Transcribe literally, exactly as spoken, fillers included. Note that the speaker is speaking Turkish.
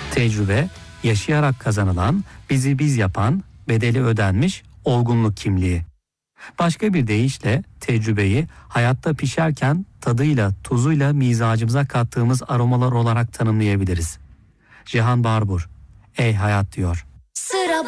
Tecrübe, yaşayarak kazanılan, bizi biz yapan, bedeli ödenmiş olgunluk kimliği. Başka bir deyişle tecrübeyi hayatta pişerken tadıyla, tuzuyla mizacımıza kattığımız aromalar olarak tanımlayabiliriz. Cihan Barbur, ey hayat diyor. Sıra